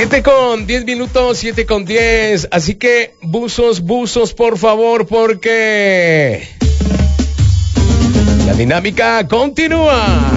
7:10, 7:10. Así que, buzos, por favor, porque la dinámica continúa.